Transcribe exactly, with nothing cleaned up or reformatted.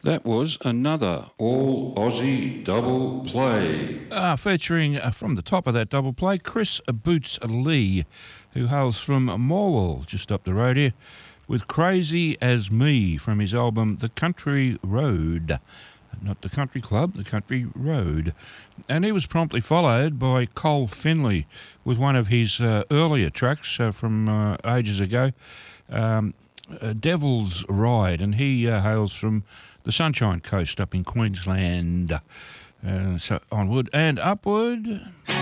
That was another all Aussie double play. Uh, featuring uh, from the top of that double play, Chris Boots Lee, who hails from Morwell, just up the road here, with Crazy As Me from his album The Country Road. Not the Country Club, the Country Road. And he was promptly followed by Cole Finley with one of his uh, earlier tracks uh, from uh, ages ago, um, uh, Devil's Ride, and he uh, hails from the Sunshine Coast up in Queensland. Uh, so onward and upward.